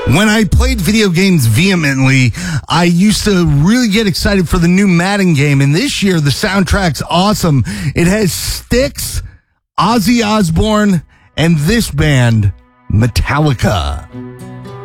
When I played video games vehemently, I used to really get excited for the new Madden game. And this year, the soundtrack's awesome. It has Styx, Ozzy Osbourne, and this band, Metallica.